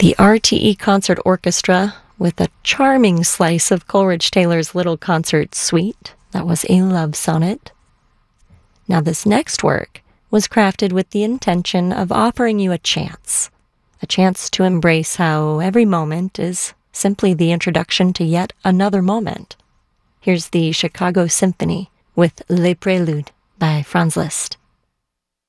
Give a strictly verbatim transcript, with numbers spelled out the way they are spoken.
The R T E Concert Orchestra with a charming slice of Coleridge Taylor's Little Concert Suite. That was a love sonnet. Now this next work was crafted with the intention of offering you a chance, a chance to embrace how every moment is simply the introduction to yet another moment. Here's the Chicago Symphony with Les Préludes by Franz Liszt.